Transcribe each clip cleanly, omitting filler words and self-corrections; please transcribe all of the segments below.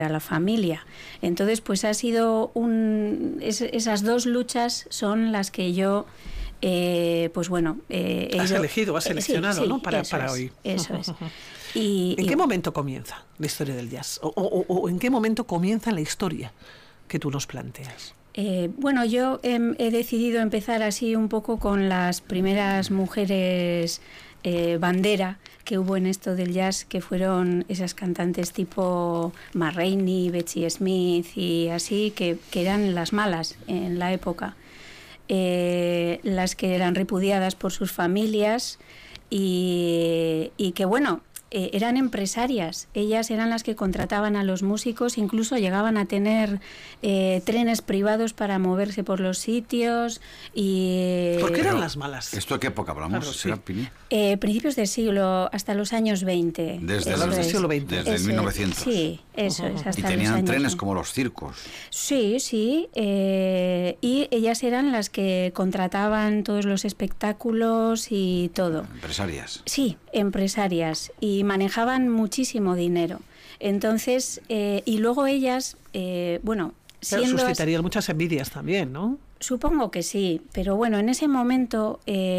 a la familia. Entonces, pues ha sido esas dos luchas son las que yo, pues bueno... has seleccionado, sí, ¿no? Para es, hoy. Eso es. ¿En qué momento comienza la historia del jazz? ¿O en qué momento comienza la historia que tú nos planteas? Bueno, yo he decidido empezar así un poco con las primeras mujeres bandera que hubo en esto del jazz, que fueron esas cantantes tipo Ma Rainey, Bessie Smith y así, que eran las malas en la época, las que eran repudiadas por sus familias y que bueno, eran empresarias. Ellas eran las que contrataban a los músicos, incluso llegaban a tener trenes privados para moverse por los sitios. ¿Por qué eran las malas? ¿Esto de qué época hablamos? Claro, sí. Principios del siglo, hasta los años 20. Desde el siglo XX. Desde el 1900. Sí, eso es. Hasta y tenían los trenes años, como los circos. Sí, sí. Y ellas eran las que contrataban todos los espectáculos y todo. Empresarias. Sí, empresarias. Y manejaban muchísimo dinero. Entonces, y luego ellas, bueno... Pero suscitarían muchas envidias también, ¿no? Supongo que sí, pero bueno, en ese momento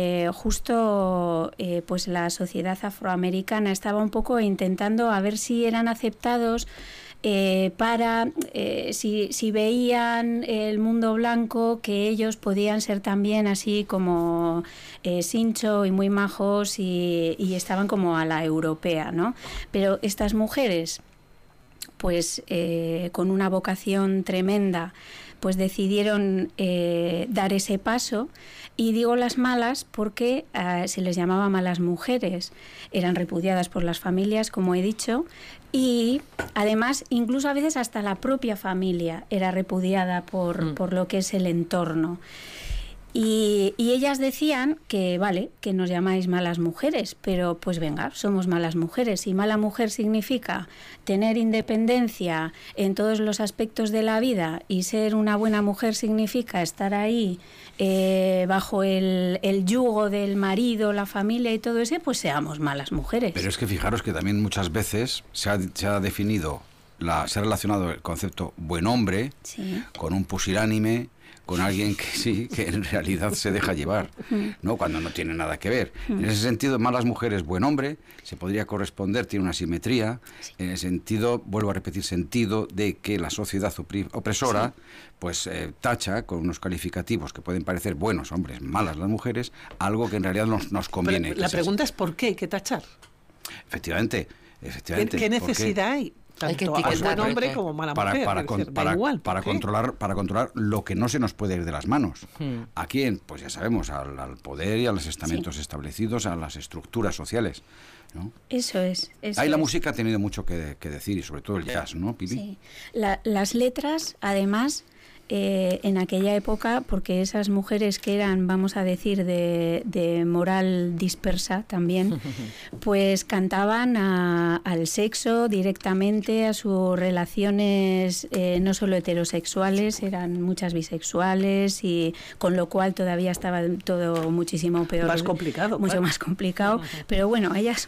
justo pues la sociedad afroamericana estaba un poco intentando a ver si eran aceptados para si veían el mundo blanco, que ellos podían ser también así como sincho y muy majos y estaban como a la europea, ¿no? Pero estas mujeres, pues con una vocación tremenda, pues decidieron dar ese paso. Y digo las malas porque se les llamaba malas mujeres, eran repudiadas por las familias, como he dicho, y además incluso a veces hasta la propia familia era repudiada por lo que es el entorno. Y ellas decían que vale, que nos llamáis malas mujeres, pero pues venga, somos malas mujeres. Y mala mujer significa tener independencia en todos los aspectos de la vida, y ser una buena mujer significa estar ahí bajo el yugo del marido, la familia y todo eso, pues seamos malas mujeres. Pero es que fijaros que también muchas veces se ha definido, se ha relacionado el concepto buen hombre, sí, con un pusilánime, con alguien que sí, que en realidad se deja llevar, ¿no? Cuando no tiene nada que ver. En ese sentido, malas mujeres, buen hombre, se podría corresponder, tiene una simetría, sí, en el sentido, vuelvo a repetir, sentido de que la sociedad opresora, sí, pues tacha con unos calificativos que pueden parecer buenos hombres, malas las mujeres, algo que en realidad nos conviene. Pero la pregunta es ¿por qué hay que tachar? Efectivamente. ¿Qué necesidad hay? Tanto a buen hombre como mala mujer. Para controlar lo que no se nos puede ir de las manos. ¿A quién? Pues ya sabemos, al poder y a los estamentos, sí, establecidos, a las estructuras sociales, ¿no? Eso es. Ahí la música ha tenido mucho que decir, y sobre todo el jazz, ¿no, Pili? Sí. Las letras, además, en aquella época, porque esas mujeres que eran, vamos a decir, de moral dispersa también, pues cantaban al sexo directamente, a sus relaciones no solo heterosexuales, eran muchas bisexuales, y con lo cual todavía estaba todo muchísimo peor. Más complicado. Mucho más complicado. Pero bueno, ellas...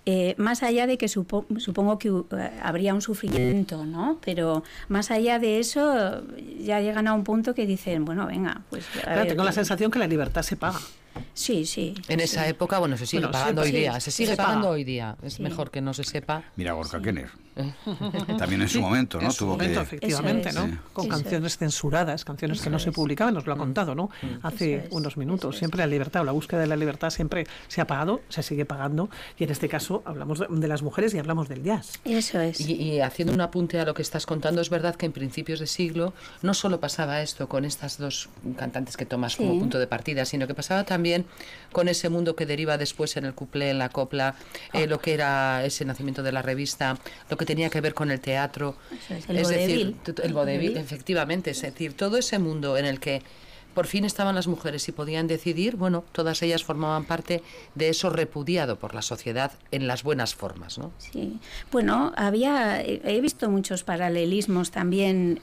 más allá de que supongo que habría un sufrimiento, ¿no? Pero más allá de eso, ya llegan a un punto que dicen, bueno, venga, pues... Claro, tengo la sensación que la libertad se paga. Sí, sí. En esa época, bueno, se sigue pagando hoy día. Se sigue pagando hoy día. Es sí, mejor que no se sepa. Mira, Gorka Kenner. También en su momento, ¿no? En su momento, efectivamente, ¿no? Sí. Con canciones censuradas, canciones que no se publicaban, nos lo ha contado, ¿no? Hace unos minutos. Siempre la libertad o la búsqueda de la libertad siempre se ha pagado, se sigue pagando, y en este caso hablamos de las mujeres y hablamos del jazz. Eso es. Y haciendo un apunte a lo que estás contando, es verdad que en principios de siglo no solo pasaba esto con estas dos cantantes que tomas como punto de partida, sino que pasaba también con ese mundo que deriva después en el cuplé, en la copla, lo que era ese nacimiento de la revista, lo que tenía que ver con el teatro, el vodevil. Decir, el vodevil, efectivamente, es decir, todo ese mundo en el que por fin estaban las mujeres y podían decidir, bueno, todas ellas formaban parte de eso repudiado por la sociedad en las buenas formas, ¿no? Sí, bueno, he visto muchos paralelismos también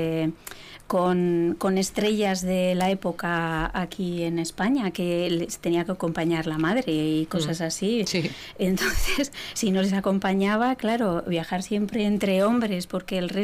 con estrellas de la época aquí en España, que les tenía que acompañar la madre y cosas así. Sí. Entonces, si no les acompañaba, claro, viajar siempre entre hombres, porque el resto